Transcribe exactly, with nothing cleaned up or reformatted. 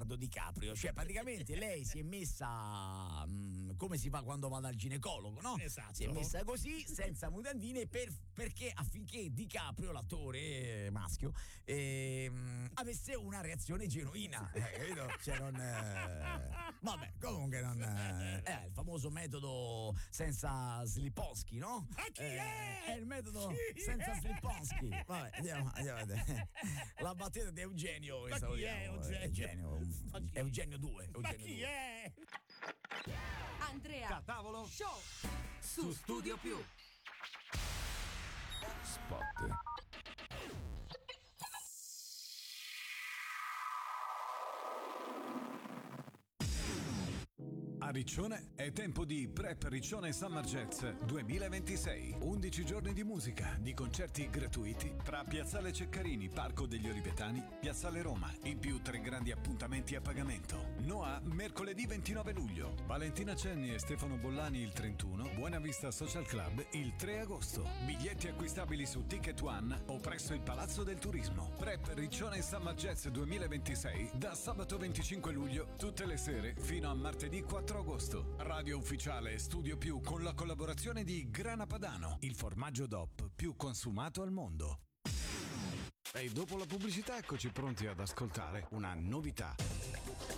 Leonardo DiCaprio. Cioè praticamente lei si è messa mh, come si fa quando va dal ginecologo, no? Esatto. Si è messa così senza mutandine per, perché affinché DiCaprio, l'attore maschio, ehm, avesse una reazione genuina, eh, capito? Cioè non eh, vabbè, comunque non eh, è il famoso metodo senza Sliponsky, no? Ma chi Eh, è? È il metodo Chi senza è? Sliponsky. Vabbè, andiamo, andiamo a vedere. La battuta di Eugenio. Ma chi è Eugenio? Eugenio, Ma chi? Eugenio due. Ma Eugenio chi due. è? Andrea Da tavolo Show su Studio Più. Spot. A Riccione è tempo di Prep Riccione Summer Jazz duemilaventisei. undici giorni di musica, di concerti gratuiti tra Piazzale Ceccarini, Parco degli Olivetani, Piazzale Roma, in più tre grandi appuntamenti a pagamento. Noa mercoledì ventinove luglio, Valentina Cenni e Stefano Bollani il trentuno, Buena Vista Social Club il tre agosto. Biglietti acquistabili su Ticket One o presso il Palazzo del Turismo. Prep Riccione Summer Jazz duemilaventisei da sabato venticinque luglio tutte le sere fino a martedì quattro agosto. Radio ufficiale Studio Più con la collaborazione di Grana Padano, il formaggio D O P più consumato al mondo. E dopo la pubblicità eccoci pronti ad ascoltare una novità.